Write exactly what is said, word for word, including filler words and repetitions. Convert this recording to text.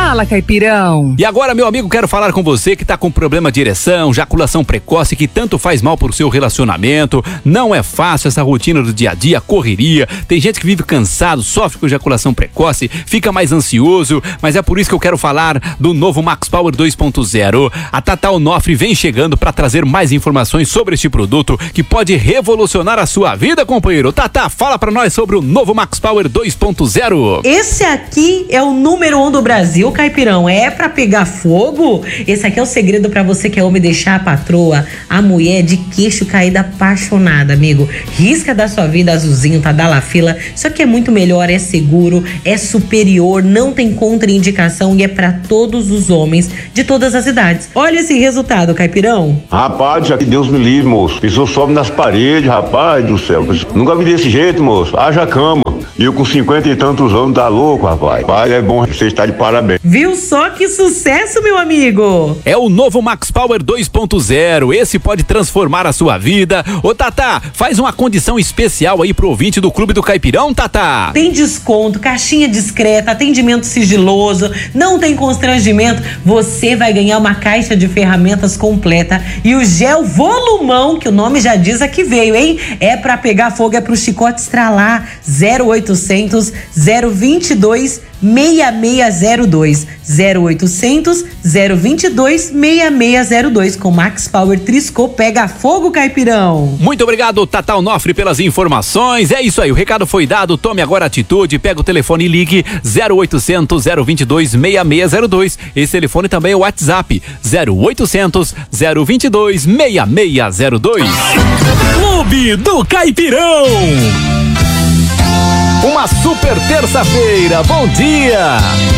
Fala, Caipirão. E agora, meu amigo, quero falar com você que tá com problema de ereção, ejaculação precoce, que tanto faz mal pro seu relacionamento. Não é fácil essa rotina do dia a dia, correria. Tem gente que vive cansado, sofre com ejaculação precoce, fica mais ansioso, mas é por isso que eu quero falar do novo Max Power dois ponto zero. A Tata Onofre vem chegando para trazer mais informações sobre este produto que pode revolucionar a sua vida, companheiro. Tata, fala pra nós sobre o novo Max Power dois ponto zero. Esse aqui é o número um do Brasil, Caipirão. É pra pegar fogo? Esse aqui é o segredo pra você que é homem deixar a patroa, a mulher de queixo caída apaixonada, amigo. Risca da sua vida azulzinho, tá da la fila. Isso aqui é muito melhor, é seguro, é superior, não tem contraindicação e é pra todos os homens de todas as idades. Olha esse resultado, Caipirão. Rapaz, já que Deus me livre, moço. Pessoa sobe nas paredes, rapaz do céu. Nunca vi desse jeito, moço. Haja cama. E eu com cinquenta e tantos anos, tá louco, rapaz. Pai, é bom você estar de parabéns. Viu só que sucesso, meu amigo? É o novo Max Power dois ponto zero. Esse pode transformar a sua vida. Ô, Tata, faz uma condição especial aí pro ouvinte do Clube do Caipirão, Tata. Tem desconto, caixinha discreta, atendimento sigiloso, não tem constrangimento. Você vai ganhar uma caixa de ferramentas completa e o gel volumão, que o nome já diz aqui veio, hein? É pra pegar fogo, é pro chicote estralar. zero oitocentos, zero vinte e dois, seis seis zero dois. zero oitocentos, zero vinte e dois, seis seis zero dois. Com Max Power Triscô, pega fogo, Caipirão. Muito obrigado, Tata Onofre, pelas informações. É isso aí, o recado foi dado. Tome agora atitude, pega o telefone e ligue zero oitocentos, zero vinte e dois, seis seis zero dois. Esse telefone também é o WhatsApp zero oitocentos, zero vinte e dois, seis seis zero dois. Clube do Caipirão. Uma super terça-feira, bom dia!